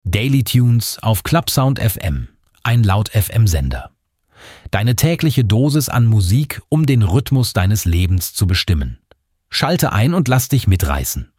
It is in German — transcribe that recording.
Daily Tunes auf Clubsound FM, ein Laut-FM-Sender. Deine tägliche Dosis an Musik, um den Rhythmus deines Lebens zu bestimmen. Schalte ein und lass dich mitreißen.